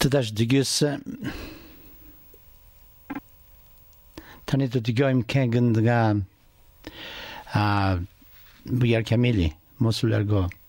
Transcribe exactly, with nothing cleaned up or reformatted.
Tadash digis Tanito digoim kengen dga a biar kamili mosulargo